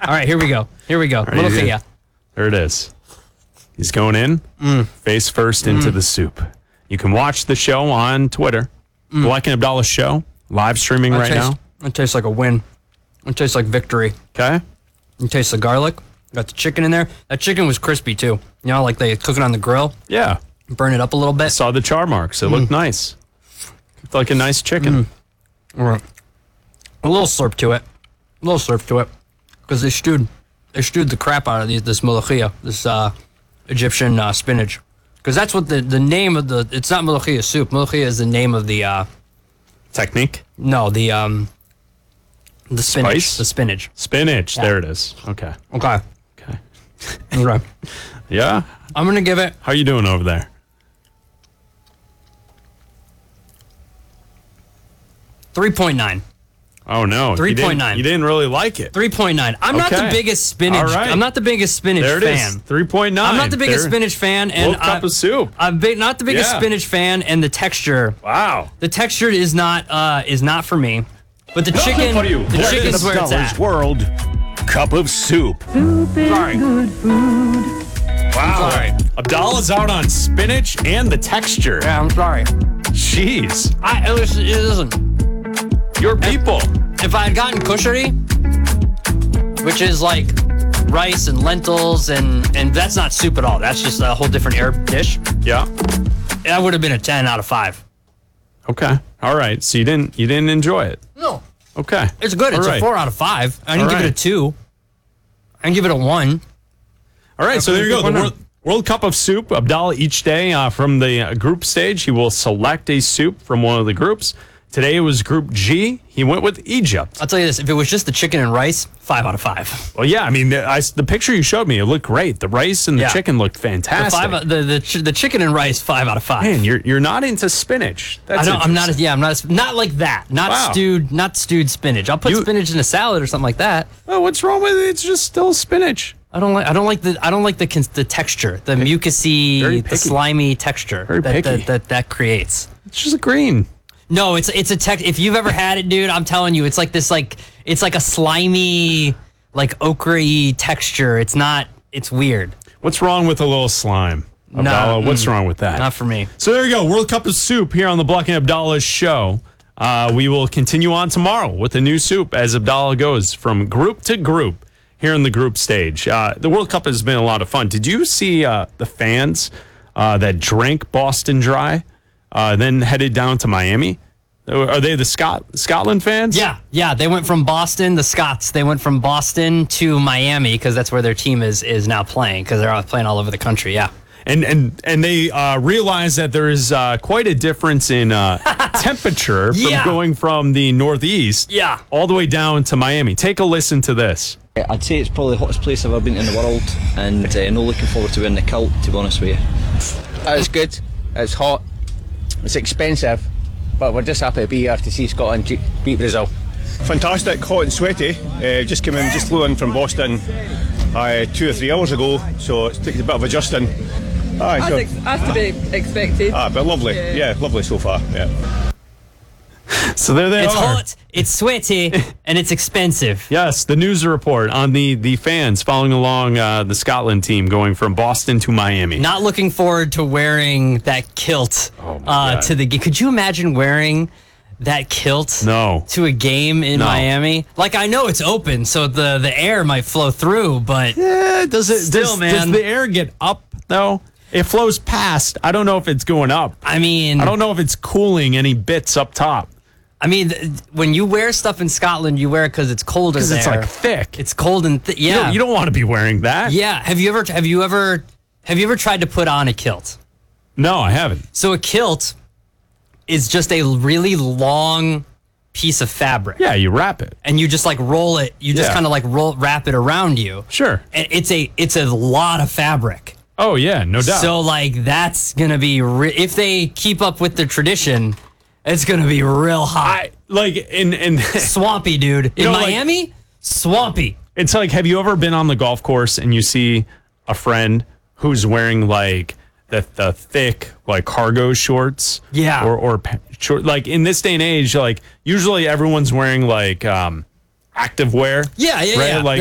All right, here we go. Malakhiya. There it is. He's going in, face first into the soup. You can watch the show on Twitter. Black and Abdallah Show, live streaming now. It tastes like a win. It tastes like victory. Okay. It tastes the garlic. Got the chicken in there. That chicken was crispy, too. You know, like they cook it on the grill. Yeah. Burn it up a little bit. Saw the char marks. It looked nice. Looked like a nice chicken. All right. A little slurp to it. Because they stewed the crap out of this malakhiya, this Egyptian spinach. Because that's what the name of the... It's not malakhiya soup. Malakhiya is the name of the... Technique? No, the spinach. Spice? The spinach. Spinach. Yeah. There it is. Okay. Okay. Yeah? I'm going to give it... How you doing over there? 3.9. Oh, no. 3.9. You didn't really like it. 3.9. I'm not the biggest spinach. All right. I'm not the biggest spinach There it fan. is. 3.9. I'm not the biggest spinach fan, and Little cup of soup. I'm not the biggest spinach fan, and the texture. Wow. The texture is not for me. But the chicken, the chicken's where it's at. World cup of soup. Sorry. Wow. Sorry. Abdallah's out on spinach and the texture. Yeah, I'm sorry. Jeez. Listen. Your people. If I had gotten kushari, which is like rice and lentils, and that's not soup at all. That's just a whole different Arab dish. Yeah. That would have been a 10 out of 5. Okay. All right. So you didn't enjoy it. No. Okay. It's good. It's All right. a 4 out of 5. I didn't All give it a right. 2. I didn't give it a 1. All right. So there you go. The World Cup of Soup. Abdallah each day from the group stage, he will select a soup from one of the groups. Today it was Group G. He went with Egypt. I'll tell you this. If it was just the chicken and rice, 5 out of 5. Well, yeah. I mean, the picture you showed me, it looked great. The rice and the chicken looked fantastic. The chicken and rice, 5 out of 5. Man, you're not into spinach. That's I'm not like that. Not stewed spinach. I'll put spinach in a salad or something like that. Well, what's wrong with it? It's just still spinach. I don't like the texture, the mucusy, the slimy texture that creates. It's just green. No, it's a if you've ever had it, dude, I'm telling you, it's like this it's like a slimy, like ochre-y texture. It's weird. What's wrong with a little slime? Abdallah, what's wrong with that? Not for me. So there you go. World Cup of Soup here on the Black and Abdallah show. We will continue on tomorrow with a new soup as Abdallah goes from group to group here in the group stage. The World Cup has been a lot of fun. Did you see the fans that drank Boston Dry, then headed down to Miami? Are they the Scotland fans? Yeah. They went from Boston, the Scots. They went from Boston to Miami because that's where their team is now playing because they're playing all over the country. Yeah. And they realize that there is quite a difference in temperature from going from the Northeast all the way down to Miami. Take a listen to this. I'd say it's probably the hottest place I've ever been in the world, and not looking forward to wearing the kilt, to be honest with you. It's good. It's hot. It's expensive, but we're just happy to be here to see Scotland beat Brazil. Fantastic, hot and sweaty. Just flew in from Boston 2 or 3 hours ago, so it's taken a bit of adjusting. As to be expected. But lovely. Yeah, lovely so far. Yeah. So there they are. It's hot, it's sweaty, and it's expensive. Yes, the news report on the fans following along the Scotland team going from Boston to Miami. Not looking forward to wearing that kilt to the game. Could you imagine wearing that kilt to a game in Miami? Like, I know it's open, so the air might flow through, but does the air get up, though? It flows past. I don't know if it's going up. I mean, I don't know if it's cooling any bits up top. I mean, when you wear stuff in Scotland, you wear it because it's colder there. Because it's like thick. It's cold and thick. Yeah, you don't want to be wearing that. Yeah. Have you ever tried to put on a kilt? No, I haven't. So a kilt is just a really long piece of fabric. Yeah, you wrap it and you just like roll it. You just kind of like wrap it around you. Sure. And it's a lot of fabric. Oh yeah, no doubt. So like that's gonna be if they keep up with the tradition. It's gonna be real hot. In swampy, dude. In Miami, swampy. It's like, have you ever been on the golf course and you see a friend who's wearing like the thick like cargo shorts? Yeah. Or short, like in this day and age, like usually everyone's wearing like active wear. Yeah, right? yeah. Like